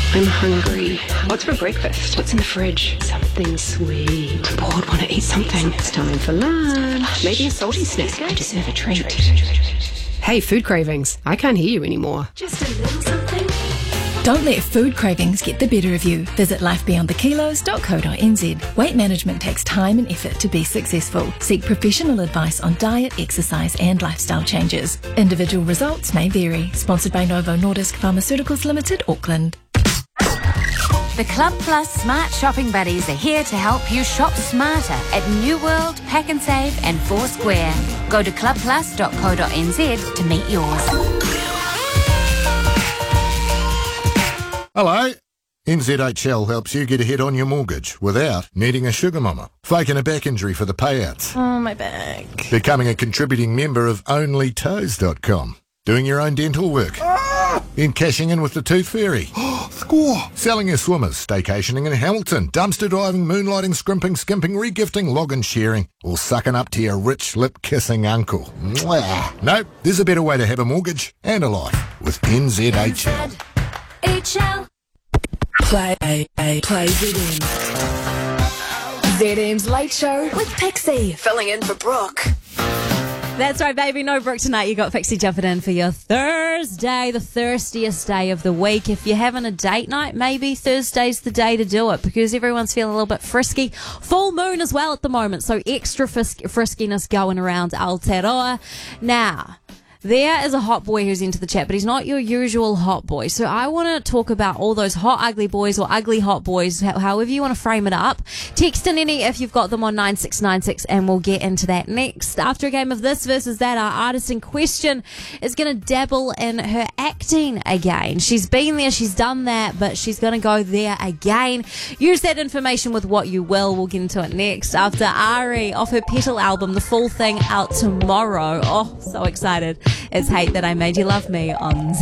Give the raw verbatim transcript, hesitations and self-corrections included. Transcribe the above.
I'm hungry. What's for breakfast? What's in the fridge? Something sweet. I'm bored, want to eat something. It's time for lunch. Maybe a salty snack. I deserve a treat. Hey, food cravings. I can't hear you anymore. Just a little something. Don't let food cravings get the better of you. Visit life beyond the kilos dot co dot n z. Weight management takes time and effort to be successful. Seek professional advice on diet, exercise and lifestyle changes. Individual results may vary. Sponsored by Novo Nordisk Pharmaceuticals Limited, Auckland. The Club Plus Smart Shopping Buddies are here to help you shop smarter at New World, Pack and Save and Foursquare. Go to club plus dot co dot n z to meet yours. Hello. N Z H L helps you get ahead on your mortgage without needing a sugar mama, faking a back injury for the payouts, Oh, my back. becoming a contributing member of only toes dot com, doing your own dental work, then cashing in with the Tooth Fairy, Score! selling your swimmers, staycationing in Hamilton, dumpster diving, moonlighting, scrimping, skimping, regifting, login sharing, or sucking up to your rich lip-kissing uncle. Mwah. Nope, there's a better way to have a mortgage and a life with N Z H L. H L. Play, play, play Z M. Z M's Late Show with Pixie, filling in for Brooke. That's right, baby. No Brooke tonight. You got Pixie jumping in for your Thursday, the thirstiest day of the week. If you're having a date night, maybe Thursday's the day to do it because everyone's feeling a little bit frisky. Full moon as well at the moment, so extra frisk- friskiness going around Aotearoa. Now, there is a hot boy who's into the chat, but he's not your usual hot boy. So I want to talk about all those hot, ugly boys or ugly hot boys, however you want to frame it up. Text in any if you've got them on nine six nine six, and we'll get into that next. After a game of this versus that, our artist in question is going to dabble in her acting again. She's been there, she's done that, but she's going to go there again. Use that information with what you will. We'll get into it next. After Ari off her Petal album, the full thing out tomorrow. Oh, so excited. It's Hate That I Made You Love Me on